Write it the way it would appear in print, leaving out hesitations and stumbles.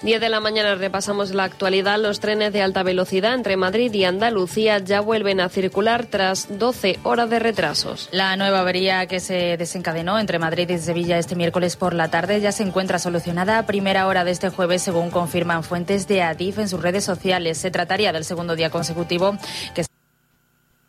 10 de la mañana repasamos la actualidad. Los trenes de alta velocidad entre Madrid y Andalucía ya vuelven a circular tras 12 horas de retrasos. La nueva avería que se desencadenó entre Madrid y Sevilla este miércoles por la tarde ya se encuentra solucionada a primera hora de este jueves, según confirman fuentes de Adif en sus redes sociales. Se trataría del segundo día consecutivo que